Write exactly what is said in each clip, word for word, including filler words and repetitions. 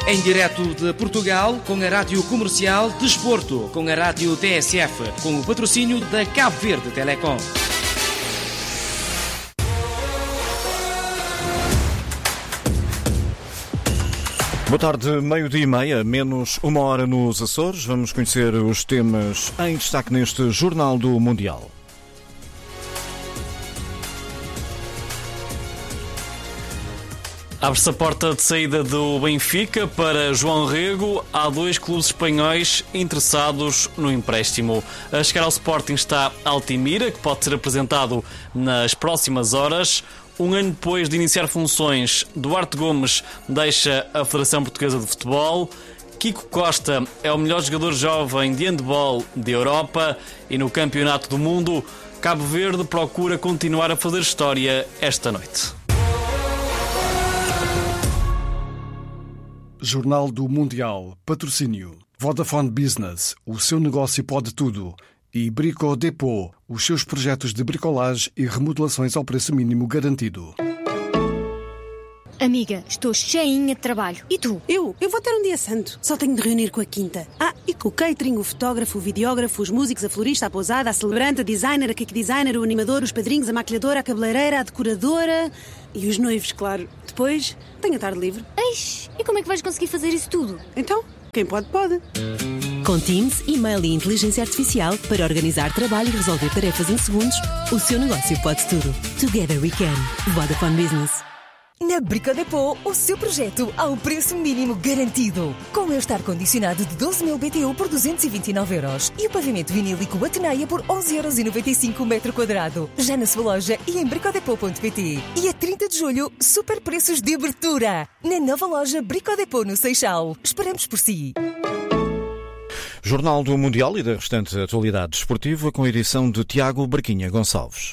Em direto de Portugal, com a Rádio Comercial, Desporto, com a Rádio T S F, com o patrocínio da Cabo Verde Telecom. Boa tarde, meio-dia e meia, menos uma hora nos Açores. Vamos conhecer os temas em destaque neste Jornal do Mundial. Abre-se a porta de saída do Benfica para João Rego. Há dois clubes espanhóis interessados no empréstimo. A chegar ao Sporting está Altimira, que pode ser apresentado nas próximas horas. Um ano depois de iniciar funções, Duarte Gomes deixa a Federação Portuguesa de Futebol. Kiko Costa é o melhor jogador jovem de handball da Europa. E no Campeonato do Mundo, Cabo Verde procura continuar a fazer história esta noite. Jornal do Mundial. Patrocínio. Vodafone Business. O seu negócio pode tudo. E Brico Depot, os seus projetos de bricolagem e remodelações ao preço mínimo garantido. Amiga, estou cheinha de trabalho. E tu? Eu? Eu vou ter um dia santo. Só tenho de reunir com a quinta. Ah, e com o catering, o fotógrafo, o videógrafo, os músicos, a florista, a pousada, a celebrante, a designer, a cake designer, o animador, os padrinhos, a maquilhadora, a cabeleireira, a decoradora e os noivos, claro. Depois, tenho a tarde livre. Eish, e como é que vais conseguir fazer isso tudo? Então, quem pode, pode. Com Teams, e-mail e inteligência artificial para organizar trabalho e resolver tarefas em segundos, o seu negócio pode tudo. Together we can. Vodafone Business. Na Brico Depot, o seu projeto ao preço mínimo garantido. Com o estar condicionado de doze mil B T U por duzentos e vinte e nove euros e o pavimento vinílico Ateneia por onze euros e noventa e cinco o metro quadrado. Já na sua loja e em bricodepot ponto pt. E a trinta de julho, super preços de abertura. Na nova loja Brico Depot no Seixal. Esperamos por si. Jornal do Mundial e da restante atualidade desportiva com a edição de Tiago Barquinha Gonçalves.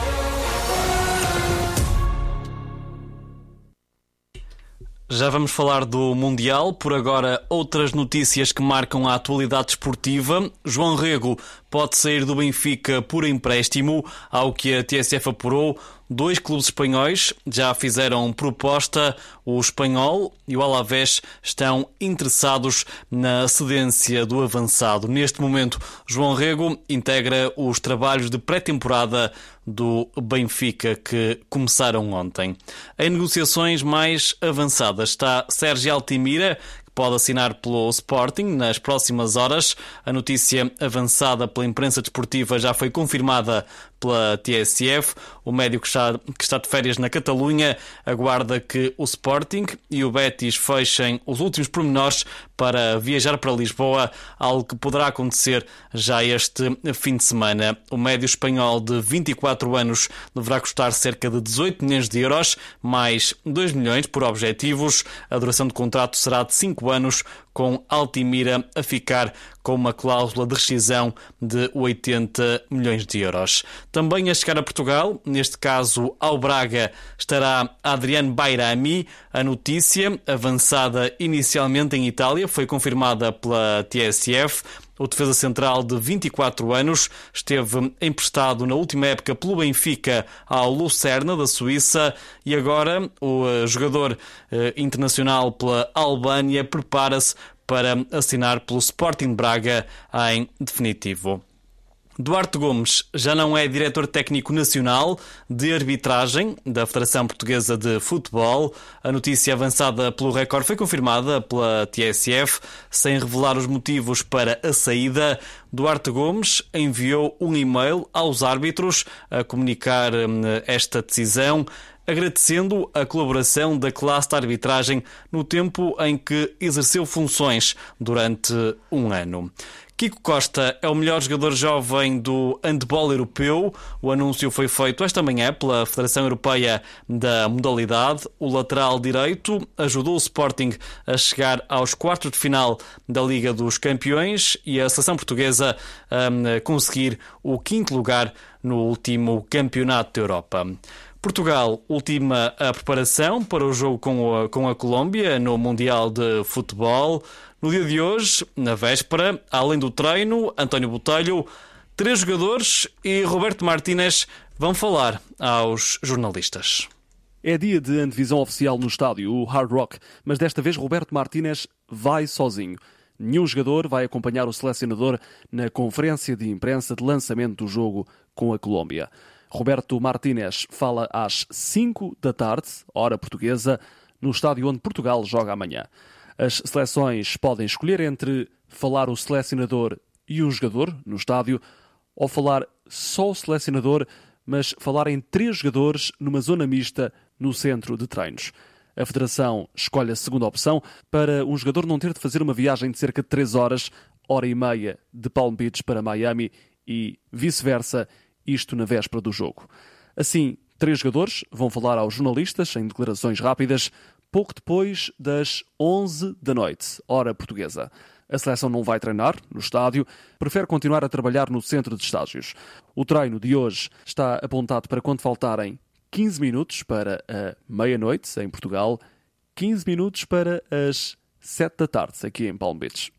Já vamos falar do Mundial. Por agora, outras notícias que marcam a atualidade desportiva. João Rego pode sair do Benfica por empréstimo, ao que a T S F apurou. Dois clubes espanhóis já fizeram proposta. O Espanhol e o Alavés estão interessados na cedência do avançado. Neste momento, João Rego integra os trabalhos de pré-temporada do Benfica que começaram ontem. Em negociações mais avançadas está Sérgio Altimira, pode assinar pelo Sporting nas próximas horas. A notícia avançada pela imprensa desportiva já foi confirmada pela T S F. O médio que está, que está de férias na Catalunha aguarda que o Sporting e o Betis fechem os últimos pormenores para viajar para Lisboa, algo que poderá acontecer já este fim de semana. O médio espanhol de vinte e quatro anos deverá custar cerca de dezoito milhões de euros, mais dois milhões por objetivos. A duração do contrato será de cinco anos, com Altimira a ficar com uma cláusula de rescisão de oitenta milhões de euros. Também a chegar a Portugal, neste caso ao Braga, estará Adriano Bairami. A notícia, avançada inicialmente em Itália, foi confirmada pela T S F. O defesa central de vinte e quatro anos esteve emprestado na última época pelo Benfica ao Lucerna, da Suíça, e agora o jogador internacional pela Albânia prepara-se para assinar pelo Sporting Braga em definitivo. Duarte Gomes já não é diretor técnico nacional de arbitragem da Federação Portuguesa de Futebol. A notícia avançada pelo Record foi confirmada pela T S F, sem revelar os motivos para a saída. Duarte Gomes enviou um e-mail aos árbitros a comunicar esta decisão, agradecendo a colaboração da classe de arbitragem no tempo em que exerceu funções durante um ano. Kiko Costa é o melhor jogador jovem do handball europeu. O anúncio foi feito esta manhã pela Federação Europeia da modalidade. O lateral direito ajudou o Sporting a chegar aos quartos de final da Liga dos Campeões e a seleção portuguesa a conseguir o quinto lugar no último Campeonato da Europa. Portugal ultima a preparação para o jogo com a, com a Colômbia no Mundial de Futebol. No dia de hoje, na véspera, além do treino, António Botelho, três jogadores e Roberto Martínez vão falar aos jornalistas. É dia de antevisão oficial no estádio, o Hard Rock, mas desta vez Roberto Martínez vai sozinho. Nenhum jogador vai acompanhar o selecionador na conferência de imprensa de lançamento do jogo com a Colômbia. Roberto Martínez fala às cinco da tarde, hora portuguesa, no estádio onde Portugal joga amanhã. As seleções podem escolher entre falar o selecionador e um jogador no estádio ou falar só o selecionador, mas falar em três jogadores numa zona mista no centro de treinos. A Federação escolhe a segunda opção para um jogador não ter de fazer uma viagem de cerca de três horas, hora e meia, de Palm Beach para Miami e vice-versa, isto na véspera do jogo. Assim, três jogadores vão falar aos jornalistas em declarações rápidas pouco depois das onze da noite, hora portuguesa. A seleção não vai treinar no estádio, prefere continuar a trabalhar no centro de estágios. O treino de hoje está apontado para quando faltarem quinze minutos para a meia-noite em Portugal, quinze minutos para as sete da tarde aqui em Palm Beach.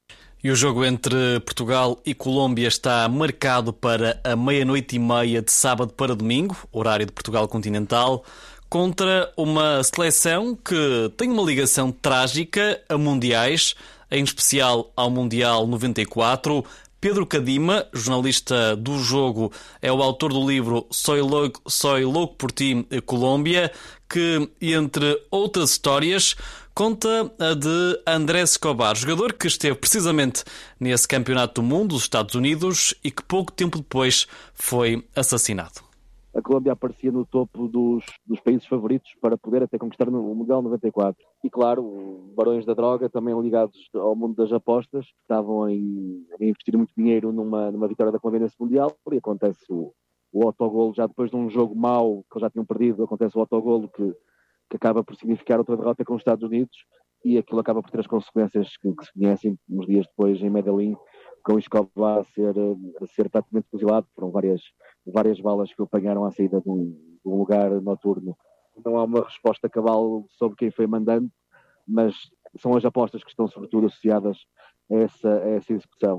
E o jogo entre Portugal e Colômbia está marcado para a meia-noite e meia de sábado para domingo, horário de Portugal continental, contra uma seleção que tem uma ligação trágica a mundiais, em especial ao Mundial noventa e quatro. Pedro Cadima, jornalista do jogo, é o autor do livro Soy Louco, Soy Louco por Ti, Colômbia, que, entre outras histórias, conta a de Andrés Escobar, jogador que esteve precisamente nesse campeonato do mundo, dos Estados Unidos, e que pouco tempo depois foi assassinado. A Colômbia aparecia no topo dos, dos países favoritos para poder até conquistar o Mundial noventa e quatro. E claro, barões da droga, também ligados ao mundo das apostas, estavam a investir muito dinheiro numa, numa vitória da Colômbia nesse Mundial, e acontece o, o autogolo, já depois de um jogo mau, que eles já tinham perdido, acontece o autogolo que, que acaba por significar outra derrota com os Estados Unidos, e aquilo acaba por ter as consequências que, que se conhecem uns dias depois em Medellín, com o Escobar a ser, a ser praticamente fuzilado. Foram várias, várias balas que o apanharam à saída de um, de um lugar noturno. Não há uma resposta cabal sobre quem foi mandante, mas são as apostas que estão sobretudo associadas a essa, a essa execução.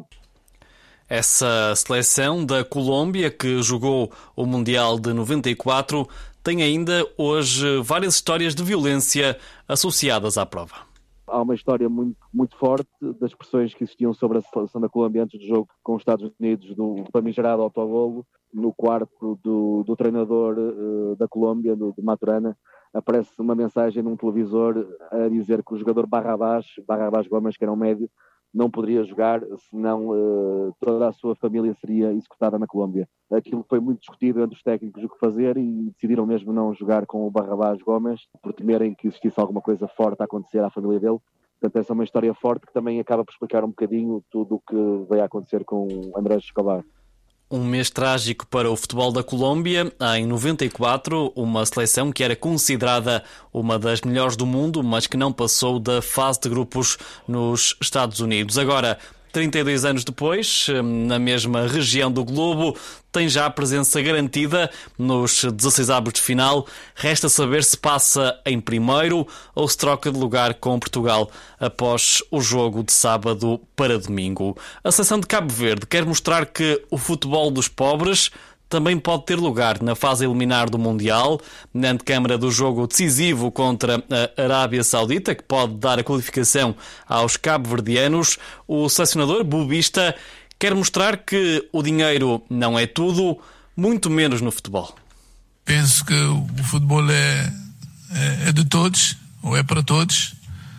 Essa seleção da Colômbia, que jogou o Mundial de noventa e quatro, tem ainda hoje várias histórias de violência associadas à prova. Há uma história muito, muito forte das pressões que existiam sobre a seleção da Colômbia antes do jogo com os Estados Unidos, do famigerado autogolo. No quarto do, do treinador uh, da Colômbia, do, do Maturana, aparece uma mensagem num televisor a dizer que o jogador Barrabás, Barrabás Gomes, que era um médio, não poderia jogar, senão uh, toda a sua família seria executada na Colômbia. Aquilo foi muito discutido entre os técnicos o que fazer e decidiram mesmo não jogar com o Barrabás Gomes, por temerem que existisse alguma coisa forte a acontecer à família dele. Portanto, essa é uma história forte que também acaba por explicar um bocadinho tudo o que veio a acontecer com Andrés Escobar. Um mês trágico para o futebol da Colômbia. Em noventa e quatro, uma seleção que era considerada uma das melhores do mundo, mas que não passou da fase de grupos nos Estados Unidos. Agora, trinta e dois anos depois, na mesma região do globo, tem já a presença garantida nos dezesseis de final. Resta saber se passa em primeiro ou se troca de lugar com Portugal após o jogo de sábado para domingo. A seleção de Cabo Verde quer mostrar que o futebol dos pobres também pode ter lugar na fase eliminar do Mundial, na antecâmara do jogo decisivo contra a Arábia Saudita, que pode dar a qualificação aos cabo-verdianos. O selecionador bobista quer mostrar que o dinheiro não é tudo, muito menos no futebol. Penso que o futebol é, é, é de todos, ou é para todos.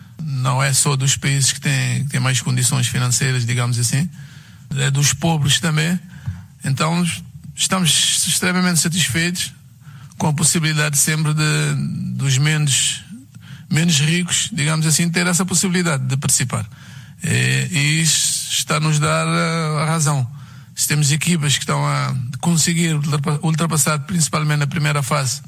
Não é só dos países que têm, que têm mais condições financeiras, digamos assim. É dos pobres também. Então, estamos extremamente satisfeitos com a possibilidade sempre de, dos menos, menos ricos, digamos assim, ter essa possibilidade de participar. E, e isso está-nos a dar a razão. Se temos equipas que estão a conseguir ultrapassar principalmente na primeira fase.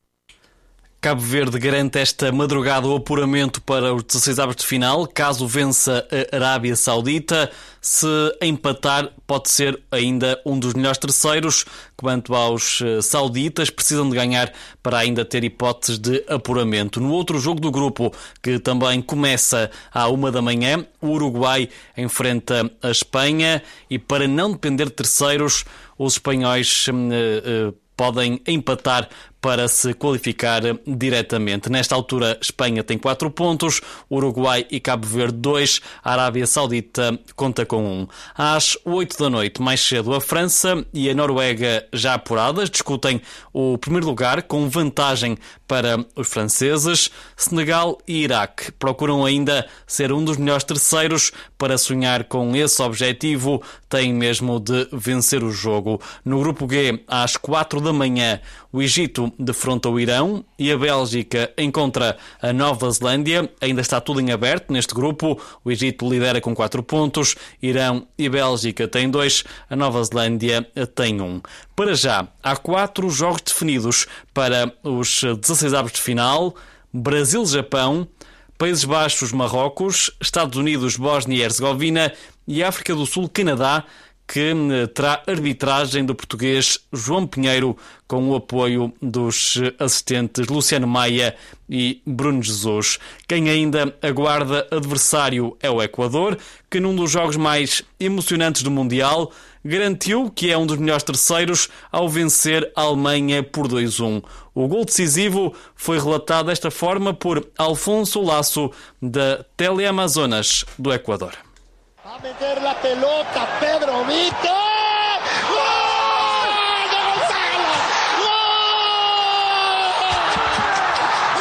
Cabo Verde garante esta madrugada o apuramento para os dezesseis avos de final, caso vença a Arábia Saudita. Se empatar, pode ser ainda um dos melhores terceiros. Quanto aos sauditas, precisam de ganhar para ainda ter hipóteses de apuramento. No outro jogo do grupo, que também começa à uma da manhã, o Uruguai enfrenta a Espanha e, para não depender de terceiros, os espanhóis uh, uh, podem empatar para se qualificar diretamente. Nesta altura, Espanha tem quatro pontos, Uruguai e Cabo Verde dois, a Arábia Saudita conta com um. Às oito da noite, mais cedo, a França e a Noruega já apuradas discutem o primeiro lugar com vantagem para os franceses. Senegal e Iraque procuram ainda ser um dos melhores terceiros. Para sonhar com esse objetivo, têm mesmo de vencer o jogo. No grupo G, às quatro da manhã, o Egito defronta o Irão e a Bélgica encontra a Nova Zelândia. Ainda está tudo em aberto neste grupo. O Egito lidera com quatro pontos, Irão e Bélgica têm dois, a Nova Zelândia tem um. Para já, há quatro jogos definidos para os dezasseis avos de final: Brasil-Japão, Países Baixos-Marrocos, Estados Unidos-Bósnia e Herzegovina e África do Sul-Canadá, que terá arbitragem do português João Pinheiro, com o apoio dos assistentes Luciano Maia e Bruno Jesus. Quem ainda aguarda adversário é o Equador, que num dos jogos mais emocionantes do Mundial garantiu que é um dos melhores terceiros ao vencer a Alemanha por dois a um. O gol decisivo foi relatado desta forma por Alfonso Lasso, da Teleamazonas do Equador. A meter la pelota Pedro Vito. ¡Gol de Gonzalo! ¡Gol!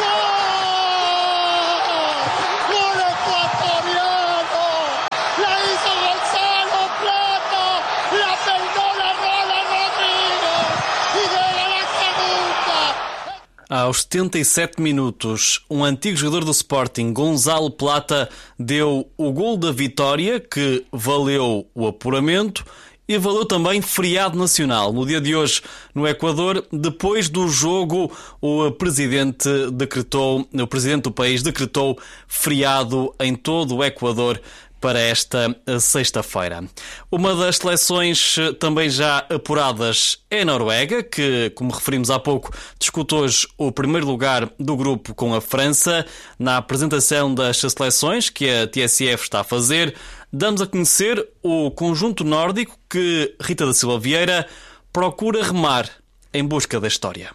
¡Gol! ¡Gol ecuatoriano! La hizo Gonzalo Plata. La perdona Rola Rodríguez. Y llega la segunda. Aos setenta e sete minutos, um antigo jogador do Sporting, Gonzalo Plata, deu o gol da vitória, que valeu o apuramento e valeu também feriado nacional. No dia de hoje, no Equador, depois do jogo, o presidente decretou, o presidente do país decretou feriado em todo o Equador para esta sexta-feira. Uma das seleções também já apuradas é a Noruega, que, como referimos há pouco, discute hoje o primeiro lugar do grupo com a França. Na apresentação das seleções que a T S F está a fazer, damos a conhecer o conjunto nórdico que Rita da Silva Vieira procura remar em busca da história.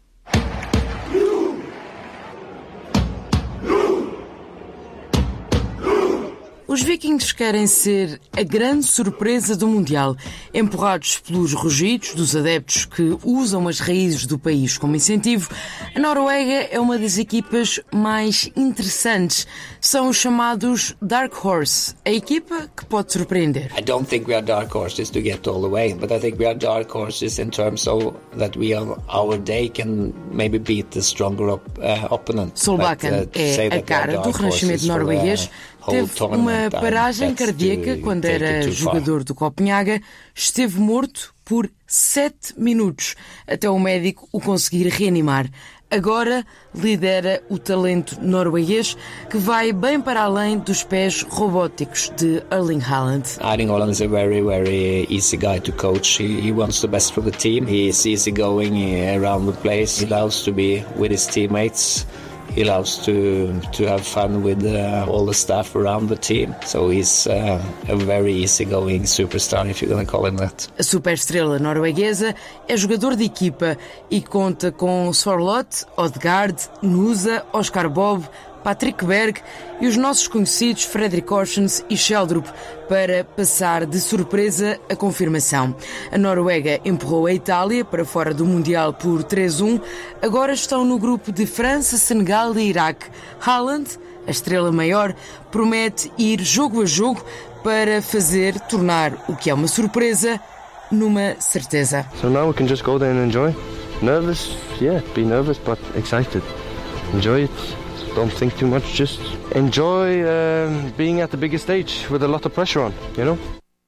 Os vikings querem ser a grande surpresa do Mundial, empurrados pelos rugidos dos adeptos que usam as raízes do país como incentivo. A Noruega é uma das equipas mais interessantes. São os chamados Dark Horse, a equipa que pode surpreender. I don't think we are dark horses to get all the way, but I think we are dark horses in terms of that we on our day can maybe beat the stronger op, uh, opponent. Solbakken uh, é a cara do renascimento norueguês. Teve uma paragem cardíaca quando era jogador do Copenhaga. Esteve morto por sete minutos, até o médico o conseguir reanimar. Agora lidera o talento norueguês, que vai bem para além dos pés robóticos de Erling Haaland. Erling Haaland is a very, very easy guy to coach. He, he wants the best for the team. He is easygoing around the place. He loves to be with his teammates. He loves to to have fun with uh, all the staff around the team. So he's uh, a very easygoing superstar, if you're going to call him that. A superestrela norueguesa é jogador de equipa e conta com Sorloth, Odegaard, Nusa, Oscar Bob, Patrick Berg e os nossos conhecidos Fredrik Orsens e Sheldrup para passar de surpresa a confirmação. A Noruega empurrou a Itália para fora do Mundial por três a um. Agora estão no grupo de França, Senegal e Iraque. Haaland, a estrela maior, promete ir jogo a jogo para fazer tornar o que é uma surpresa numa certeza. So now we can just go there and enjoy. Nervous? Yeah, be nervous but excited. Enjoy it. Don't think too much, just enjoy uh, being at the biggest stage with a lot of pressure on, you know?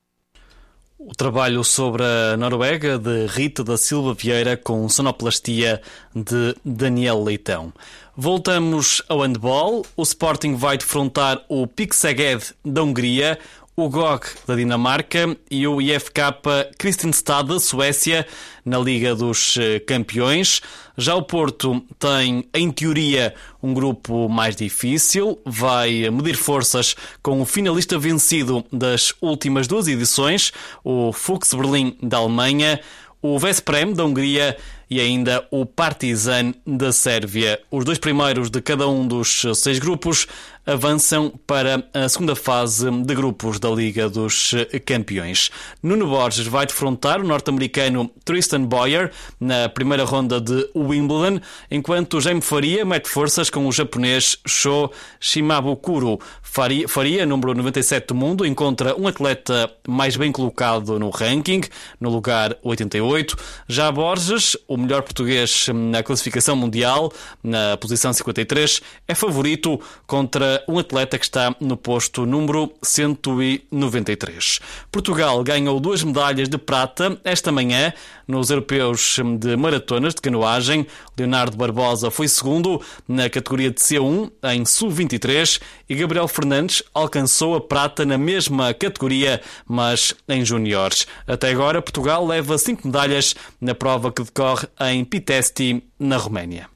O trabalho sobre a Noruega de Rita da Silva Vieira com sonoplastia de Daniel Leitão. Voltamos ao handball. O Sporting vai defrontar o Pik Szeged da Hungria, o G O G da Dinamarca e o I F K Kristianstad da Suécia na Liga dos Campeões. Já o Porto tem, em teoria, um grupo mais difícil. Vai medir forças com o finalista vencido das últimas duas edições, o Fuchs Berlim da Alemanha, o Veszprém da Hungria e ainda o Partizan da Sérvia. Os dois primeiros de cada um dos seis grupos avançam para a segunda fase de grupos da Liga dos Campeões. Nuno Borges vai defrontar o norte-americano Tristan Boyer na primeira ronda de Wimbledon, enquanto Jaime Faria mete forças com o japonês Sho Shimabukuro. Faria, Faria, número noventa e sete do mundo, encontra um atleta mais bem colocado no ranking, no lugar oitenta e oito. Já Borges, o melhor português na classificação mundial, na posição cinquenta e três, é favorito contra um atleta que está no posto número cento e noventa e três. Portugal ganhou duas medalhas de prata esta manhã nos europeus de maratonas de canoagem. Leonardo Barbosa foi segundo na categoria de C um em sub vinte e três e Gabriel Fernandes alcançou a prata na mesma categoria, mas em júniores. Até agora, Portugal leva cinco medalhas na prova que decorre em Pitesti, na Roménia.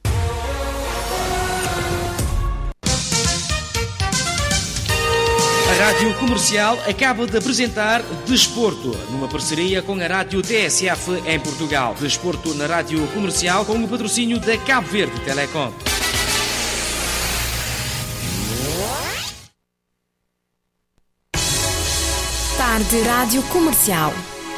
A Rádio Comercial acaba de apresentar Desporto, numa parceria com a Rádio T S F em Portugal. Desporto na Rádio Comercial com o patrocínio da Cabo Verde Telecom. Tarde Rádio Comercial.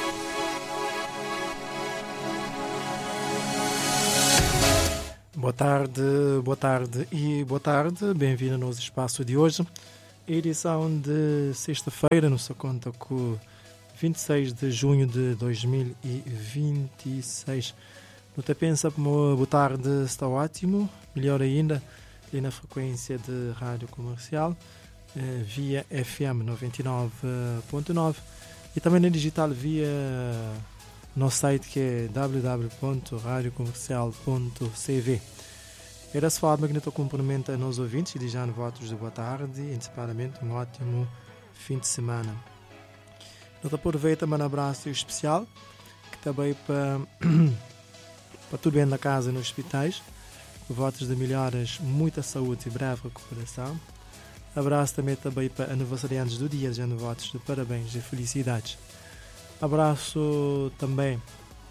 Boa tarde, boa tarde e boa tarde. Bem-vindo ao nosso espaço de hoje. Edição de sexta-feira, nossa conta com vinte e seis de junho de dois mil e vinte e seis. Não te pensa como boa tarde está ótimo, melhor ainda, ali na frequência de rádio comercial, eh, via F M noventa e nove ponto nove e também na digital via nosso site que é w w w ponto radio comercial ponto c v. É dessa forma que eu estou cumprimentando a nós ouvintes e desejando votos de boa tarde e antecipadamente um ótimo fim de semana. Eu aproveito um abraço especial que também para, para tudo bem na casa e nos hospitais. Votos de melhoras, muita saúde e breve recuperação. Abraço também, também para aniversariantes do dia, desejando votos de parabéns e felicidades. Abraço também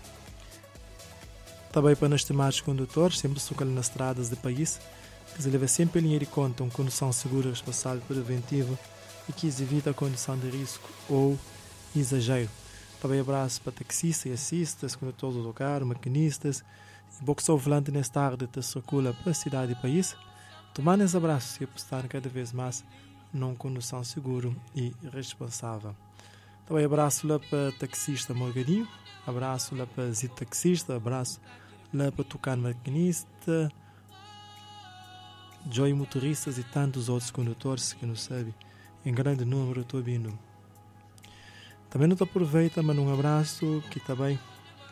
Também para os estimados condutores, sempre socando nas estradas do país, que se leva sempre em linha de conta uma condução segura, responsável, preventiva e que evita a condição de risco ou exagero. Também abraço para taxistas e assistas, condutores do autocarro, maquinistas e boxer volante nesta tarde que circula para a cidade e país. Tomando esse abraço e apostar cada vez mais numa condução segura e responsável. Também abraço lá para taxista Morgadinho, abraço lá para Zito taxista, abraço lá para Tucano maquinista, Joy motoristas e tantos outros condutores que não sabem, em grande número estou vindo. Também não te aproveita, mas um abraço que também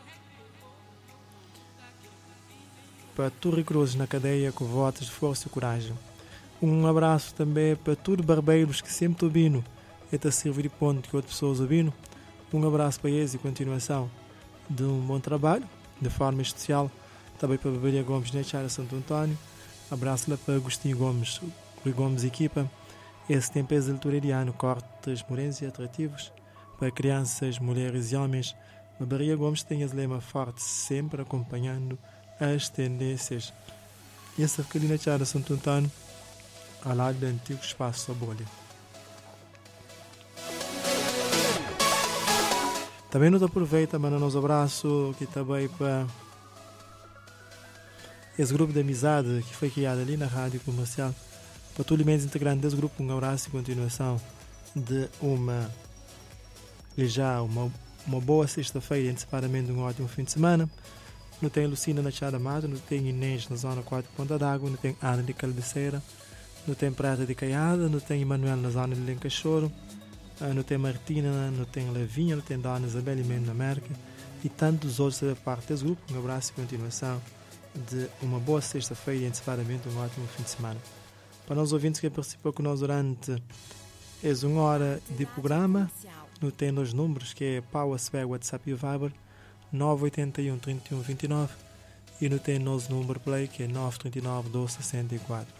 para tu recrusos na cadeia com votos de força e coragem. Um abraço também para todos os barbeiros que sempre estou vindo e está a servir de ponto que outras pessoas ouvindo. Um abraço para eles e continuação de um bom trabalho, de forma especial também para Babaria Gomes na Chara Santo António. Abraço lá para Agostinho Gomes, Rui Gomes equipa. Esse tempo é altura de ano, cortes morenos e atrativos para crianças, mulheres e homens. Babaria Gomes tem as lemas fortes, sempre acompanhando as tendências. Essa fica ali na Chara Santo António, ao lado do antigo espaço Bolha. Também nos aproveita, manda nos abraço que também para esse grupo de amizade que foi criado ali na rádio comercial. Para todos os membros integrantes desse grupo, um abraço e continuação de uma já uma, uma boa sexta-feira, antecipadamente um ótimo fim de semana. Não tem Lucina na Chada Mata, não tem Inês na zona quatro Ponta d'Água, não tem Ana de Caldeira, não tem Prata de Caiada, não tem Emanuel na zona de Lencachoro, não tem Martina, não tem Lavinha, não tem Dona Isabel e Mendo na América e tantos outros da parte desse grupo. Um abraço e continuação de uma boa sexta-feira e antecipadamente um ótimo fim de semana. Para os ouvintes que participam conosco durante essa uma hora de programa, não tem os números que é Pau, A S B, WhatsApp e Viber nove oito um, trinta e um, vinte e nove e não tem nosso número play que é nove três nove, doze, sessenta e quatro.